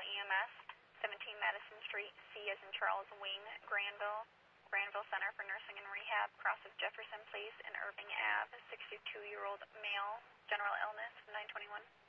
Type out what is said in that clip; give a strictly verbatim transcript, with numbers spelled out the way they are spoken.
E M S, seventeen Madison Street, C as in Charles, Wing, Granville, Granville Center for Nursing and Rehab, cross of Jefferson Place and Irving Ave, sixty-two-year-old male, general illness, nine twenty-one.